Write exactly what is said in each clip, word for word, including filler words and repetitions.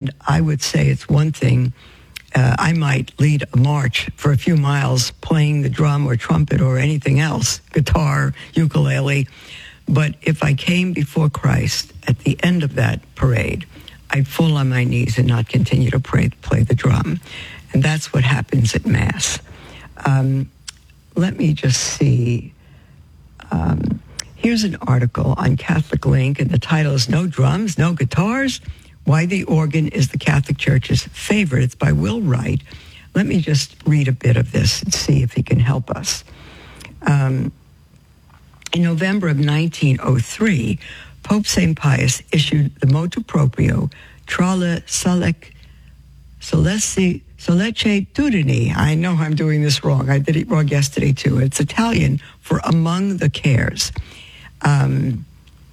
And I would say it's one thing, uh, I might lead a march for a few miles playing the drum or trumpet or anything else, guitar, ukulele. But if I came before Christ at the end of that parade, I'd fall on my knees and not continue to pray, play the drum. And that's what happens at Mass. Um, let me just see. Um, here's an article on Catholic Link, and the title is No Drums, No Guitars, Why the Organ is the Catholic Church's Favorite. It's by Will Wright. Let me just read a bit of this and see if he can help us. Um, in November of nineteen oh three, Pope Saint Pius issued the motu proprio Tra le Solec, Soleci, Sollecitudini. I know I'm doing this wrong. I did it wrong yesterday, too. It's Italian for Among the Cares. Um,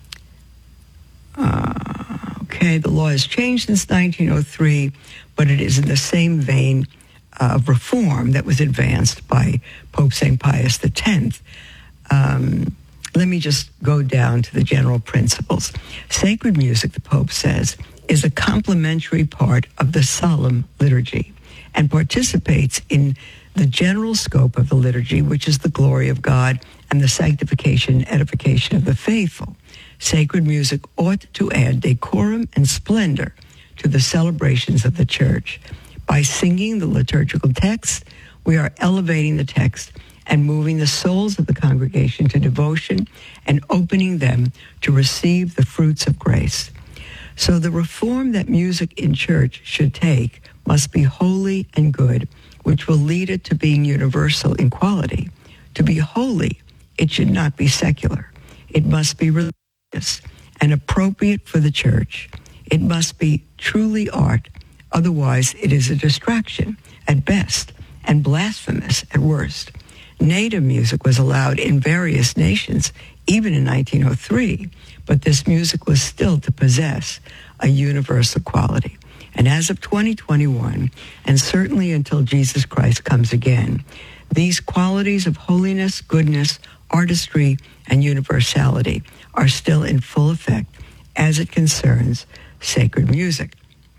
uh, okay, the law has changed since nineteen oh three, but it is in the same vein of reform that was advanced by Pope Saint Pius X. Um, let me just go down to the general principles. Sacred music, the Pope says, is a complementary part of the solemn liturgy and participates in the general scope of the liturgy, which is the glory of God and the sanctification and edification of the faithful. Sacred music ought to add decorum and splendor to the celebrations of the Church. By singing the liturgical text, we are elevating the text and moving the souls of the congregation to devotion and opening them to receive the fruits of grace. So the reform that music in church should take must be holy and good, which will lead it to being universal in quality. To be holy, it should not be secular. It must be religious and appropriate for the church. It must be truly art. Otherwise, it is a distraction at best and blasphemous at worst. Native music was allowed in various nations, even in nineteen oh three, but this music was still to possess a universal quality. And as of twenty twenty-one, and certainly until Jesus Christ comes again, these qualities of holiness, goodness, artistry, and universality are still in full effect as it concerns sacred music.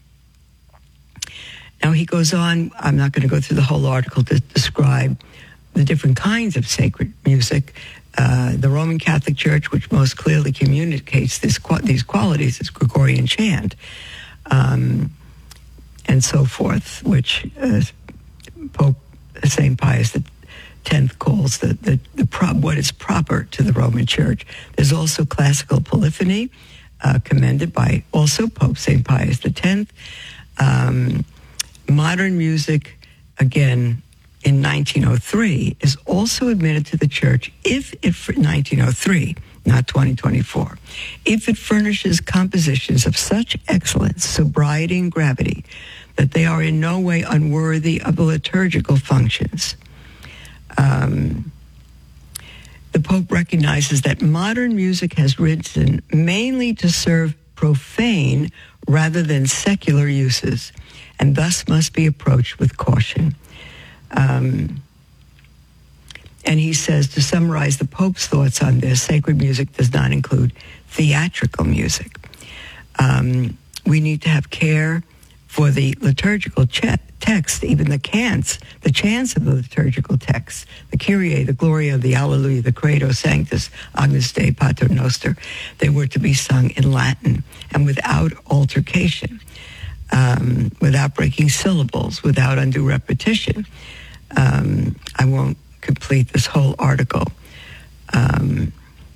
Now he goes on, I'm not going to go through the whole article to describe the different kinds of sacred music. Uh, the Roman Catholic Church, which most clearly communicates this, these qualities, is Gregorian chant, um, and so forth, which uh, Pope Saint Pius X calls the, the, the pro- what is proper to the Roman Church. There's also classical polyphony, uh, commended by also Pope Saint Pius X. Um, modern music, again, in nineteen oh three, is also admitted to the church if it, nineteen oh three, not twenty twenty-four, if it furnishes compositions of such excellence, sobriety, and gravity that they are in no way unworthy of the liturgical functions. Um, the Pope recognizes that modern music has risen mainly to serve profane rather than secular uses, and thus must be approached with caution. Um, and he says, to summarize the Pope's thoughts on this, sacred music does not include theatrical music. Um, we need to have care for the liturgical ch- text, even the cants, the chants of the liturgical text, the Kyrie, the Gloria, the Alleluia, the Credo, Sanctus, Agnus Dei, Pater Noster. They were to be sung in Latin and without altercation, um, without breaking syllables, without undue repetition. Um, I won't complete this whole article. Um,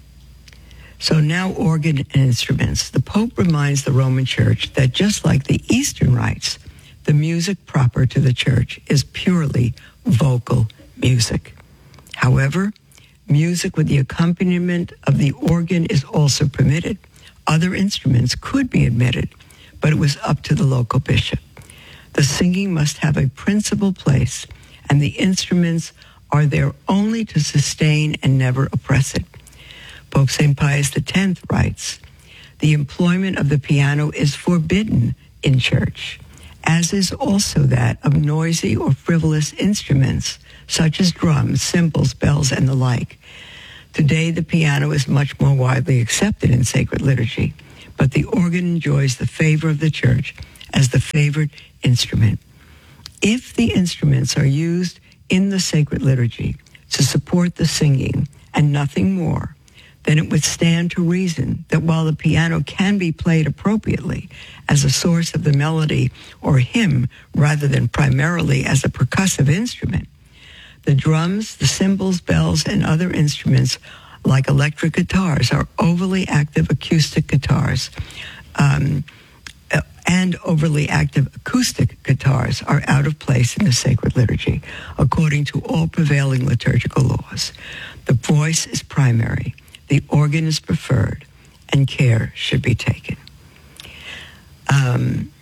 so now organ and instruments. The Pope reminds the Roman Church that just like the Eastern rites, the music proper to the Church is purely vocal music. However, music with the accompaniment of the organ is also permitted. Other instruments could be admitted, but it was up to the local bishop. The singing must have a principal place, and the instruments are there only to sustain and never oppress it. Pope Saint Pius X writes, the employment of the piano is forbidden in church, as is also that of noisy or frivolous instruments, such as drums, cymbals, bells, and the like. Today, the piano is much more widely accepted in sacred liturgy, but the organ enjoys the favor of the church as the favored instrument. If the instruments are used in the sacred liturgy to support the singing and nothing more, then it would stand to reason that while the piano can be played appropriately as a source of the melody or hymn rather than primarily as a percussive instrument, the drums, the cymbals, bells, and other instruments like electric guitars are overly active acoustic guitars, um, and overly active acoustic guitars are out of place in the sacred liturgy, according to all prevailing liturgical laws. The voice is primary, the organ is preferred, and care should be taken. Um,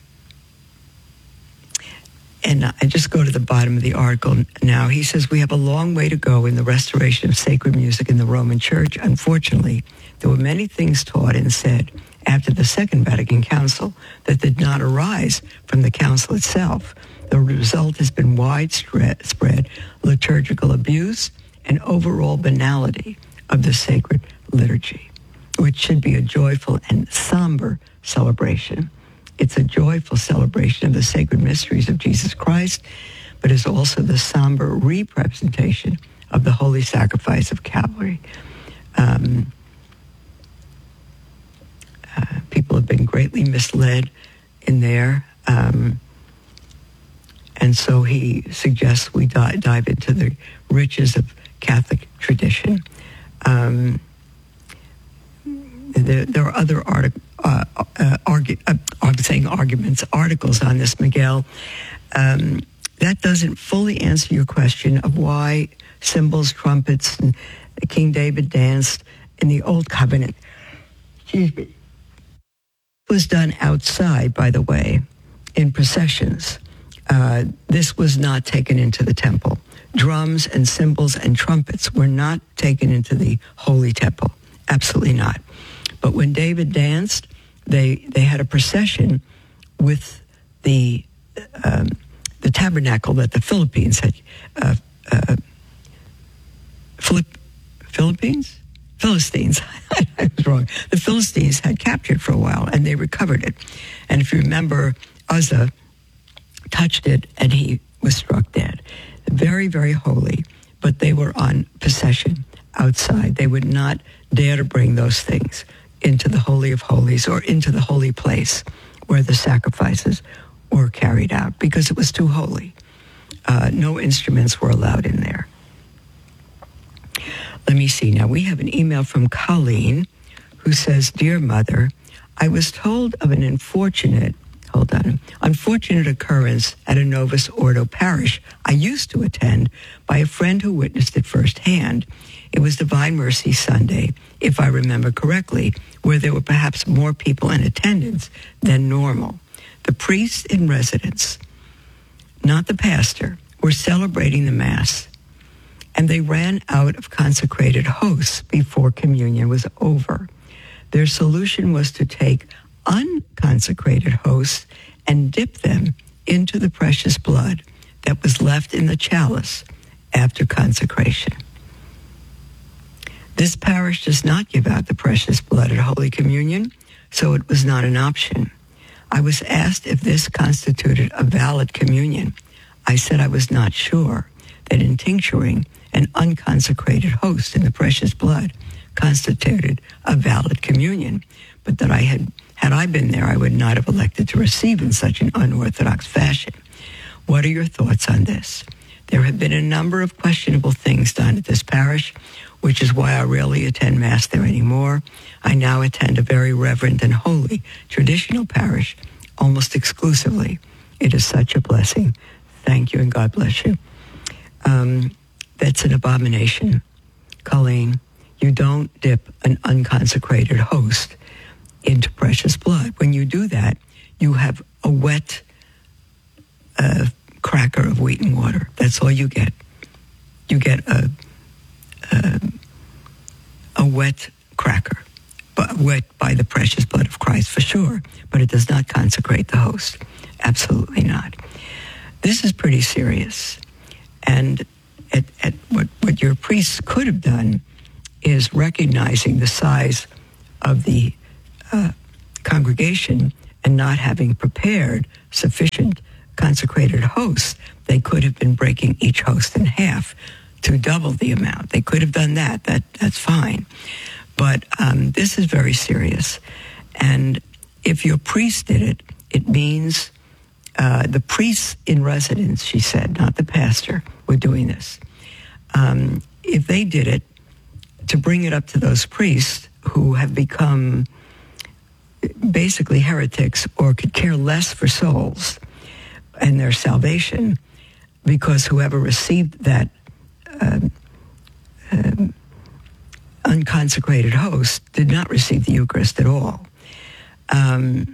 and I just go to the bottom of the article now. He says, we have a long way to go in the restoration of sacred music in the Roman Church. Unfortunately, there were many things taught and said after the Second Vatican Council that did not arise from the Council itself. The result has been widespread liturgical abuse and overall banality of the sacred liturgy, which should be a joyful and somber celebration. It's a joyful celebration of the sacred mysteries of Jesus Christ, but is also the somber representation of the holy sacrifice of Calvary. Um, uh, people have been greatly misled in there, um, and so he suggests we di- dive into the riches of Catholic tradition. Um, there, there are other articles. Uh, uh, argue, uh, I'm saying arguments, articles on this, Miguel. Um, that doesn't fully answer your question of why cymbals, trumpets, and King David danced in the Old Covenant. Excuse me. It was done outside, by the way, in processions. Uh, this was not taken into the temple. Drums and cymbals and trumpets were not taken into the holy temple. Absolutely not. But when David danced, they they had a procession with the um, the tabernacle that the Philippines had. Uh, uh, Philipp, Philippines? Philistines. I was wrong. The Philistines had captured for a while, and they recovered it. And if you remember, Uzzah touched it, and he was struck dead. Very, very holy, but they were on possession outside. They would not dare to bring those things into the Holy of Holies or into the holy place where the sacrifices were carried out because it was too holy. Uh, no instruments were allowed in there. Let me see. Now, we have an email from Colleen who says, Dear Mother, I was told of an unfortunate, hold on, unfortunate occurrence at a Novus Ordo parish I used to attend by a friend who witnessed it firsthand. It was Divine Mercy Sunday, if I remember correctly, where there were perhaps more people in attendance than normal. The priests in residence, not the pastor, were celebrating the Mass, and they ran out of consecrated hosts before communion was over. Their solution was to take unconsecrated hosts and dip them into the precious blood that was left in the chalice after consecration. This parish does not give out the precious blood at Holy Communion, so it was not an option. I was asked if this constituted a valid communion. I said I was not sure that in tincturing an unconsecrated host in the precious blood constituted a valid communion, but that I had, had I been there, I would not have elected to receive in such an unorthodox fashion. What are your thoughts on this? There have been a number of questionable things done at this parish, which is why I rarely attend Mass there anymore. I now attend a very reverend and holy traditional parish almost exclusively. It is such a blessing. Thank you and God bless you. Um, that's an abomination, Colleen. You don't dip an unconsecrated host into precious blood. When you do that, you have a wet uh, cracker of wheat and water. That's all you get. You get a a, a wet cracker, but wet by the precious blood of Christ for sure, but it does not consecrate the host. Absolutely not. This is pretty serious. And at, at what, what your priests could have done is recognizing the size of the uh, congregation and not having prepared sufficient consecrated hosts, they could have been breaking each host in half to double the amount. They could have done that. That that's fine. But um, this is very serious. And if your priest did it, it means uh, the priests in residence, she said, not the pastor, were doing this. Um, if they did it, to bring it up to those priests who have become basically heretics or could care less for souls and their salvation, because whoever received that um, um, unconsecrated host did not receive the Eucharist at all. Um,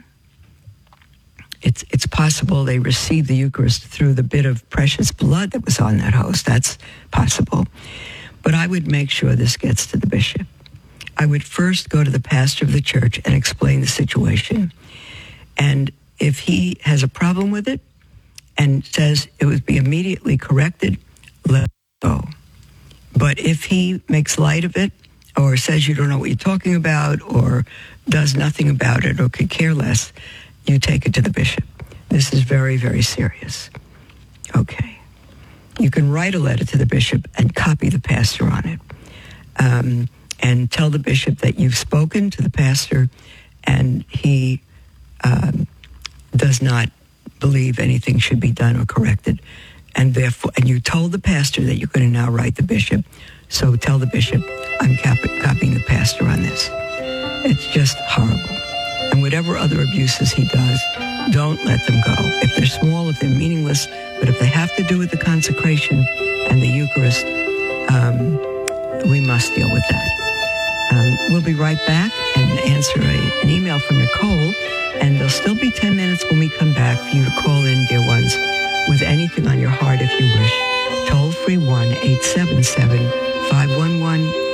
it's it's possible they received the Eucharist through the bit of precious blood that was on that host. That's possible. But I would make sure this gets to the bishop. I would first go to the pastor of the church and explain the situation. And if he has a problem with it and says it would be immediately corrected, let it go. But if he makes light of it or says you don't know what you're talking about or does nothing about it or could care less, you take it to the bishop. This is very, very serious. Okay. You can write a letter to the bishop and copy the pastor on it. Um, and tell the bishop that you've spoken to the pastor and he um, does not believe anything should be done or corrected. And therefore, and you told the pastor that you're going to now write the bishop. So tell the bishop, I'm copy- copying the pastor on this. It's just horrible. And whatever other abuses he does, don't let them go. If they're small, if they're meaningless, but if they have to do with the consecration and the Eucharist, um, we must deal with that. Um, we'll be right back and answer a, an email from Nicole, and there'll still be ten minutes when we come back for you to call in, dear ones, with anything on your heart if you wish. Toll free one eight seven seven, five one one,